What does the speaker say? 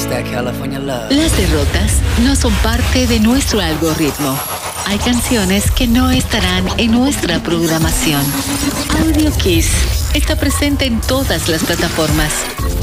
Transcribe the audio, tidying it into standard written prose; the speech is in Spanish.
that California love. Las derrotas no son parte de nuestro algoritmo. Hay canciones que no estarán en nuestra programación. Audio Kiss está presente en todas las plataformas.